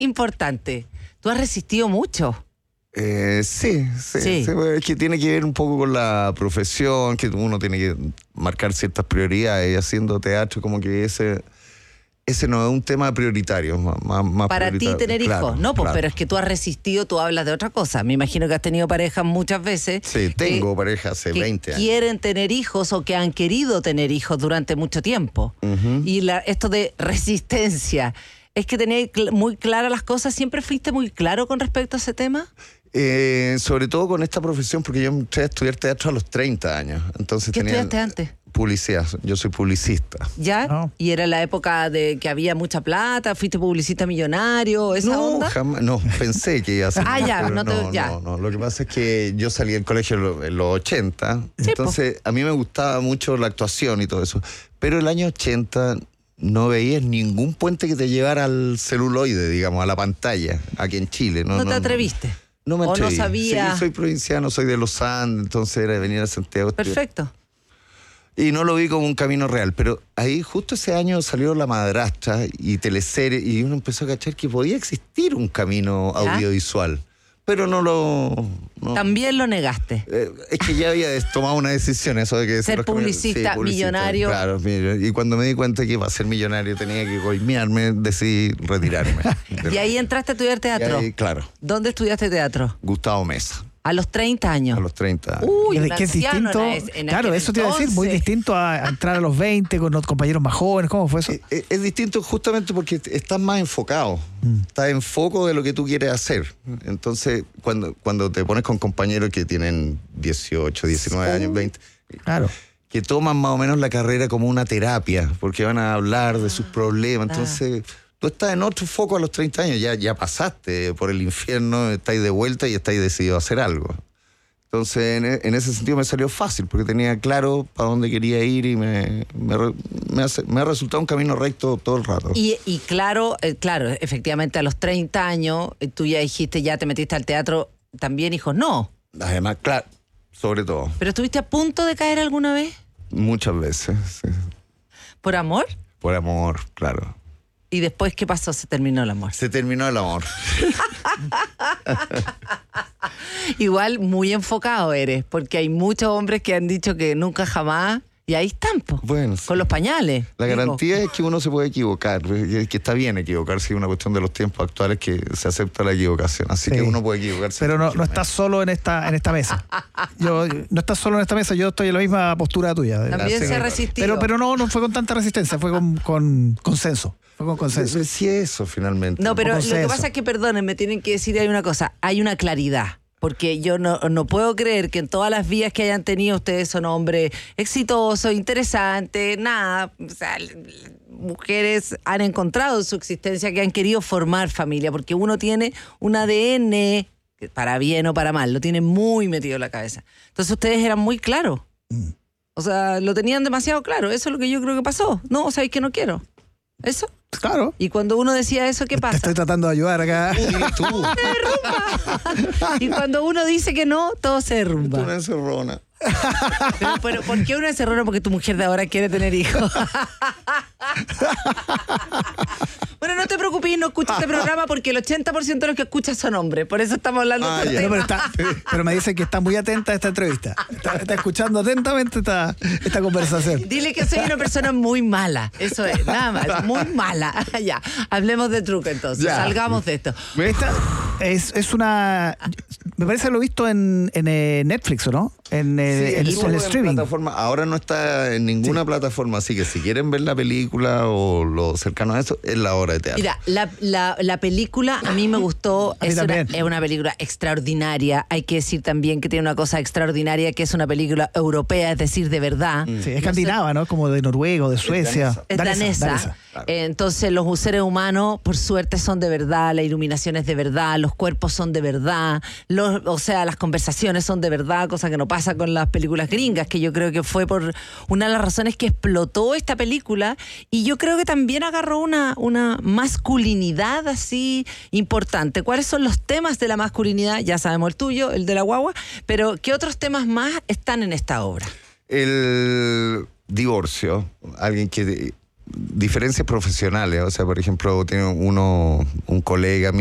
importante. Tú has resistido mucho. Sí. Es que tiene que ver un poco con la profesión, que uno tiene que marcar ciertas prioridades, y haciendo teatro como que ese no es un tema prioritario, más para prioritario. ti tener Claro, hijos, no, pues, claro. pero es que tú has resistido, tú hablas de otra cosa. Me imagino que has tenido parejas muchas veces. Sí, tengo pareja hace que 20 años. quieren tener hijos o que han querido tener hijos durante mucho tiempo. Y esto de resistencia, ¿es que tenías muy claras las cosas? ¿Siempre fuiste muy claro con respecto a ese tema? Sobre todo con esta profesión, porque yo entré a estudiar teatro a los 30 años. Entonces ¿Qué estudiaste antes? Publicidad, yo soy publicista. ¿Ya? No. ¿Y era la época de que había mucha plata? ¿Fuiste publicista millonario? ¿Esa onda? Jamás, no, pensé que iba a ser. Ya, pero no, lo que pasa es que yo salí del colegio en los 80, entonces a mí me gustaba mucho la actuación y todo eso, pero el año 80 no veías ningún puente que te llevara al celuloide, digamos, a la pantalla, aquí en Chile. ¿No te atreviste? No me atreví. ¿O no sabía? Sí, soy provinciano, soy de Los Andes, entonces era de venir a Santiago. Perfecto. Y no lo vi como un camino real, pero ahí justo ese año salió La Madrastra y teleseries, y uno empezó a cachar que podía existir un camino audiovisual, pero También lo negaste. Es que ya había tomado una decisión, eso de que Ser publicista, millonario. Claro, y cuando me di cuenta que para ser millonario tenía que coimearme, decidí retirarme. Y ahí entraste a estudiar teatro. Ahí, claro. ¿Dónde estudiaste teatro? Gustavo Mesa. A los 30 años. A los 30 años. Uy, un que es anciano distinto. en Claro, aquel eso te iba a decir, muy entonces. distinto a entrar a los 20 con los compañeros más jóvenes. ¿Cómo fue eso? Es distinto justamente porque estás más enfocado, estás en foco de lo que tú quieres hacer. Entonces, cuando te pones con compañeros que tienen 18, 19 años, 20, Claro. que toman más o menos la carrera como una terapia, porque van a hablar de sus problemas, entonces tú estás en otro foco a los 30 años, ya pasaste por el infierno, estáis de vuelta y estáis decidido a hacer algo. Entonces, en ese sentido me salió fácil, porque tenía claro para dónde quería ir y me ha resultado un camino recto todo el rato. Y claro, efectivamente a los 30 años tú ya dijiste, ya te metiste al teatro, también hijos, no. Además, claro, sobre todo, ¿Pero estuviste a punto de caer alguna vez? muchas veces, sí. ¿Por amor? Por amor, claro. ¿Y después qué pasó? Se terminó el amor. Se terminó el amor. Igual muy enfocado eres, porque hay muchos hombres que han dicho que nunca jamás, y ahí están, po, Bueno, sí. con los pañales. La Digo, garantía es que uno se puede equivocar, que está bien equivocarse, es una cuestión de los tiempos actuales que se acepta la equivocación, así Sí. que uno puede equivocarse. Pero no estás solo en esta mesa. No estás solo en esta mesa, yo estoy en la misma postura tuya. También Sí, se ha claro. resistido. Pero no fue con tanta resistencia, fue con consenso. Fue con consenso. Sí, eso finalmente. No, pero lo que consenso. pasa es que, perdonen, me tienen que decir hay una cosa, hay una claridad. Porque yo no puedo creer que en todas las vías que hayan tenido ustedes son hombres exitosos, interesantes, nada. O sea, mujeres han encontrado en su existencia que han querido formar familia, porque uno tiene un ADN, que para bien o para mal, lo tiene muy metido en la cabeza. Entonces ustedes eran muy claros. O sea, lo tenían demasiado claro. Eso es lo que yo creo que pasó. No, ¿sabéis que no quiero? ¿Eso? Claro. Y cuando uno decía eso, ¿qué Te pasa? estoy tratando de ayudar acá. Tú, Y cuando uno dice que no, todo se derrumba. una encerrona. Pero ¿por qué una encerrona? Porque tu mujer de ahora quiere tener hijos. Bueno, no te preocupes, no escuches este programa porque el 80% de los que escuchas son hombres. Por eso estamos hablando de este ya. tema. Pero me dice que está muy atenta a esta entrevista. Está escuchando atentamente esta conversación. Dile que soy una persona muy mala. Eso es, nada más, muy mala. Ya, hablemos de truco entonces, Ya. salgamos de esto. Esta es una... Me parece que lo he visto en Netflix, ¿o no? En el streaming. Plataforma. Ahora no está en ninguna plataforma, así que si quieren ver la película o lo cercano a eso, es la hora de teatro. Mira, la película a mí me gustó, A mí también. es una película extraordinaria. Hay que decir también que tiene una cosa extraordinaria, que es una película europea, es decir, de verdad. Sí, es escandinava, ¿no? Como de Noruega o de Suecia. Es danesa. Claro. Entonces los seres humanos, por suerte, son de verdad, la iluminación es de verdad, los cuerpos son de verdad, o sea, las conversaciones son de verdad, cosa que no pasa con las películas gringas, que yo creo que fue por una de las razones que explotó esta película, y yo creo que también agarró una masculinidad así importante. ¿Cuáles son los temas de la masculinidad? Ya sabemos el tuyo, el de la guagua, pero ¿qué otros temas más están en esta obra? El divorcio, alguien que diferencias profesionales. O sea, por ejemplo, tiene un colega